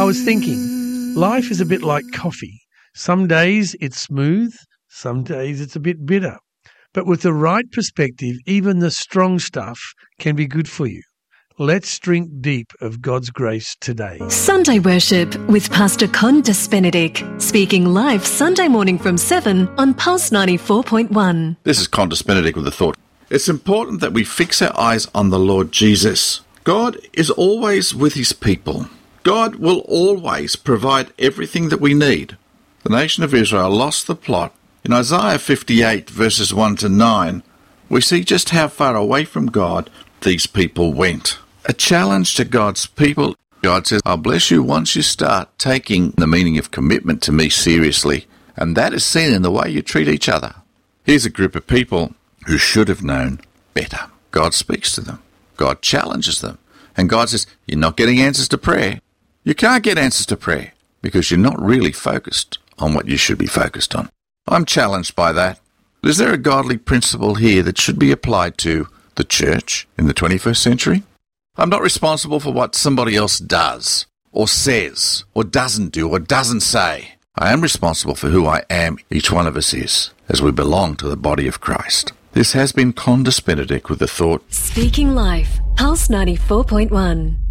I was thinking, life is a bit like coffee. Some days it's smooth, some days it's a bit bitter. But with the right perspective, even the strong stuff can be good for you. Let's drink deep of God's grace today. Sunday Worship with Pastor Condis Benedict, speaking live Sunday morning from 7 on Pulse 94.1. This is Condis Benedict with a thought. It's important that we fix our eyes on the Lord Jesus. God is always with his people. God will always provide everything that we need. The nation of Israel lost the plot. In Isaiah 58 verses 1 to 9, we see just how far away from God these people went. A challenge to God's people. God says, I'll bless you once you start taking the meaning of commitment to me seriously, and that is seen in the way you treat each other. Here's a group of people who should have known better. God speaks to them. God challenges them. And God says, you're not getting answers to prayer. You can't get answers to prayer because you're not really focused on what you should be focused on. I'm challenged by that. Is there a godly principle here that should be applied to the church in the 21st century? I'm not responsible for what somebody else does, or says, or doesn't do, or doesn't say. I am responsible for who I am, each one of us is, as we belong to the body of Christ. This has been Condis Benedict with the thought. Speaking Life, Pulse 94.1.